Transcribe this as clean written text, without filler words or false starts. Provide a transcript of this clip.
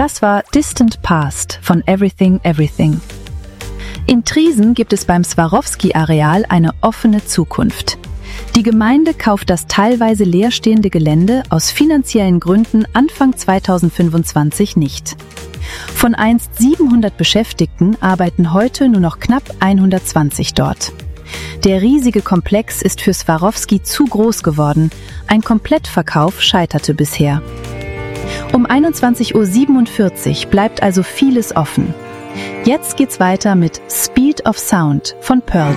Das war Distant Past von Everything Everything. In Triesen gibt es beim Swarovski-Areal eine offene Zukunft. Die Gemeinde kauft das teilweise leerstehende Gelände aus finanziellen Gründen Anfang 2025 nicht. Von einst 700 Beschäftigten arbeiten heute nur noch knapp 120 dort. Der riesige Komplex ist für Swarovski zu groß geworden. Ein Komplettverkauf scheiterte bisher. Um 21:47 Uhr bleibt also vieles offen. Jetzt geht's weiter mit Speed of Sound von Pearl